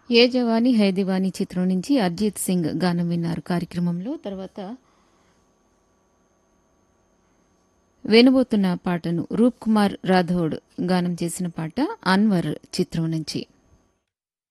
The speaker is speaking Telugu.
ఏ జవానీ హై దివానీ చిత్రం నుంచి అర్జిత్ సింగ్ గానం విన్నారు కార్యక్రమంలో. తర్వాత వినబోతున్న పాటను రూప్ కుమార్ రాథోడ్ గానం చేసిన పాట అన్వర్ చిత్రం నుంచి.